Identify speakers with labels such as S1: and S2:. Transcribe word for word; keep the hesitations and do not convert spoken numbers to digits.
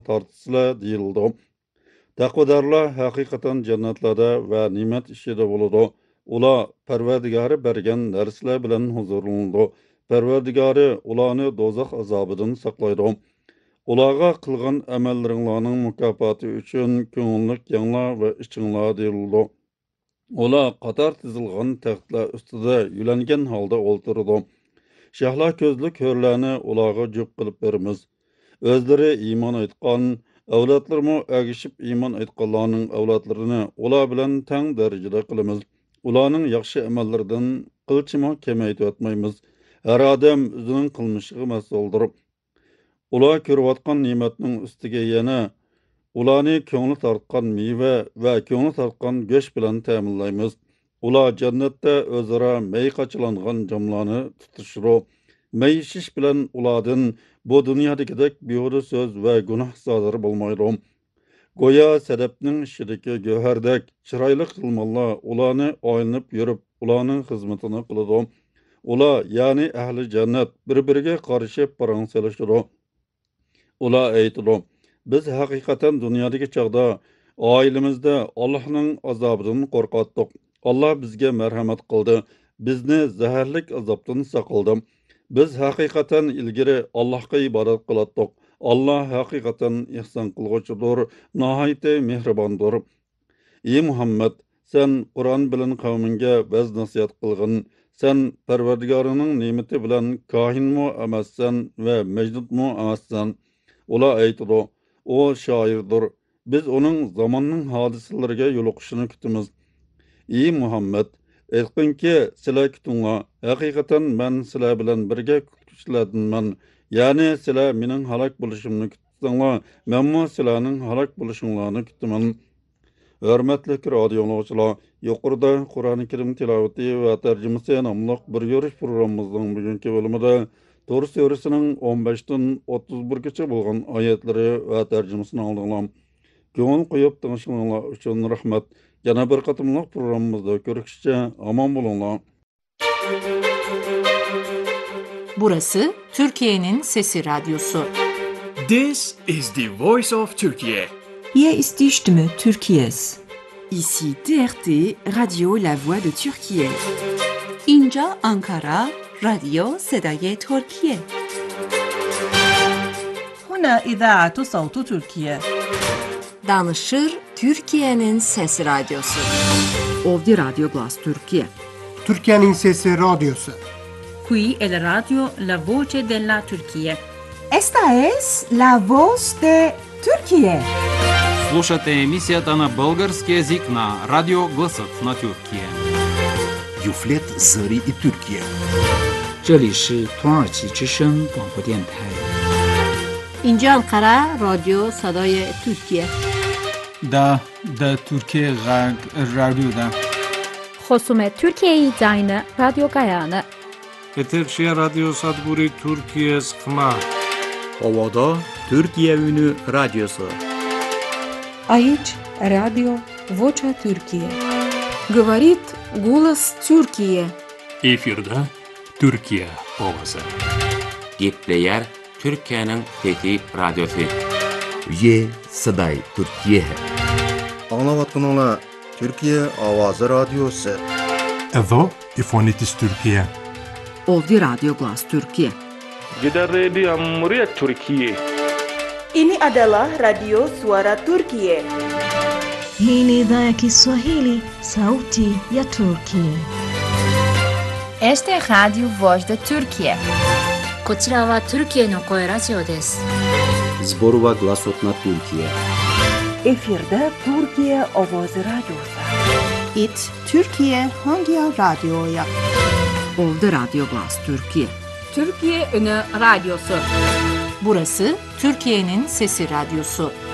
S1: tartısıla deyildi. Taqvadarlar haqiqatan jannatlarda va ne'mat ishida bo'ladi. Ular Parvardigori bergan narsalar bilan huzurlanadi. Parvardigori ularni do'zax azobidan saqlaydi. Ularga qilgan amallaringlarning mukofoti uchun ko'ngillik yanglar va ichinglar deyiladi. Ular qator tizilgan taxtlar ustida yulangan holda o'ltirdi. Shahlar ko'zlik hurlarni ularga jup qilib beramiz. O'zlari iymon etgan avlodlarmi agishib iymon etganlarning avlodlarini ular bilan teng darajada qilamiz. Ularning yaxshi amallaridan qilchimo kamaytib o'tmaymiz. Har odam o'zining qilmishiga mas'uldir. Ular ko'rayotgan ne'matning ustiga yana ularni ko'ngli tortgan meva va ko'ngli tortgan go'sht bilan ta'minlaymiz. Ular jannatda o'zaro may qachilangan jamlarni tutishiro. May ishish bilan ulardan bu dunyodagidek behuda so'z va gunoh sodir bo'lmaydi. Go'yo sadabning ishidagi go'hardek chiroyli qilmonlar ularni oylanib yurib, ularning xizmatini qiladi. Ular, ya'ni ahli jannat bir-biriga qarshi parang solishadi. Ular aytadi: "Biz haqiqatan dunyodagi chaqda oilamizda Allohning azobidan qo'rqatdik. Alloh bizga marhamat qildi. Bizni zaharlik azobdan saqladi. Biz haqiqatan ilgari Allohga ibodat qilatdik. Alloh haqiqatan ihson qilg'uchidir, nihoyatda mehribondir." Ey Muhammad, sen Qur'on bilan qavminga vaz nasihat qilgin. Sen Parvardigorining ne'mati bilan kohinmi emassan va majdudmi emassan. Ular aytadi: "O shoirdir. Biz uning zamonning hodisalariga yo'liqishini kutamiz." Ey Muhammad, aytqinki, sizlar kutinglar. Haqiqatan men sizlar bilan birga kutishlardanman. Ya'ni sizlar mening halok bo'lishimni kutsanglar, menmi sizlarning halok bo'lishinglarni kutaman. Hurmatli radio dinləyicilər, yuqorida Qur'oni Karim tilovati va tarjimasi nomli bir yurish programmamizning bugungi bölümündə Tur surəsinin o'n beshdan o'ttiz birgacha bo'lgan oyatlari va tarjimasini aldinglar. Ko'ngil qo'yib tinglashingiz uchun rahmat. Yana bir qatimliq programmamizda ko'rishguncha omon bo'linglar.
S2: Burası Türkiye'nin Sesi Radyosu.
S3: This is the voice of Turkey.
S4: Hier ist die Stimme Türkiye's.
S5: Ici T R T, Radio La Voix de Turquie.
S2: اینجا Ankara, رادیو صدای ترکیه.
S6: هنا إذاعة صوت تركيا.
S7: Danışır Türkiye'nin Sesi Radyosu.
S4: Ovdi Radyo Glas Türkiye.
S8: Türkiye'nin Sesi Radyosu.
S6: Qui è la radio La Voce della Turquía.
S9: Esta es la voz de Turquía.
S10: Слушате емисията на български език на Радио Гласът на Тюркия.
S11: Юфлет Зари и Türkiye.
S12: 这里是土耳其之声广播电台。
S13: اینجا انقره رادیو صدای ترکیه.
S14: دا دا ترکیه غرب رادیو دا.
S15: خصوم ترکیه داینه رادیو گایانه.
S16: Etekşehir Radyo Sadburi Türkiye Sıkma.
S17: Ovada Türkiye Ünü Radyosu.
S18: Aici Radio Vocea Türkiye.
S19: Говорит голос Türkiye.
S20: Efirde Türkiye ovası.
S1: Gepleyer Türkiye'nin fethi radyosu.
S11: Ye Saday Türkiye.
S14: Anlavatkanlar Türkiye Avazı Radyosu.
S6: Evo İfonitis Türkiye.
S4: Ovdi Radyo Glas Türkiye.
S2: Gider Radio Cumhuriyet Türkiye.
S9: Ini adalah Radio Suara Turkiye.
S15: Hii ni idhaa ya Kiswahili, sauti ya Turkiye.
S19: Este Radio Voz de Turkiye.
S4: こちらはトルキエの声ラジオです。
S17: Zborova Glasot na Türkiye.
S9: Efirde Türkiye Ovozi Radyosu.
S12: It Türkiye Hangi Radyo'ya?
S4: Ovdi Radyo Glas Türkiye.
S2: Türkiye Ünü Radyosu. Burası Türkiye'nin Sesi Radyosu.